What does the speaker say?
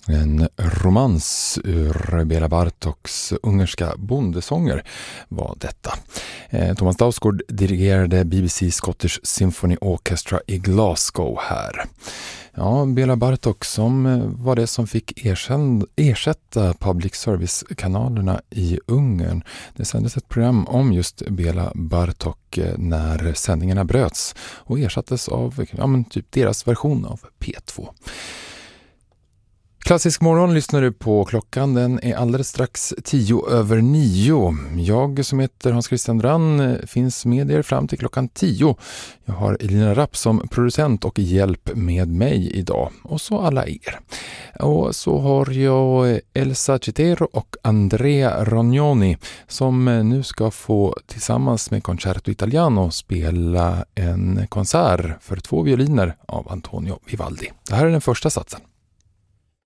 En romans ur Bela Bartoks ungerska bondesånger var detta. Thomas Dausgaard dirigerade BBC Scottish Symphony Orchestra i Glasgow här. Ja, Bela Bartok som var det som fick ersätta public service-kanalerna i Ungern. Det sändes ett program om just Bela Bartok när sändningarna bröts och ersattes av typ deras version av P2. Klassisk morgon lyssnar du på. Klockan den är alldeles strax 9:10. Jag som heter Hans Christian Drann finns med er fram till klockan 10. Jag har Elina Rapp som producent och hjälp med mig idag. Och så alla er. Och så har jag Elsa Citero och Andrea Rognoni som nu ska få tillsammans med Concerto Italiano spela en konsert för 2 violiner av Antonio Vivaldi. Det här är den första satsen.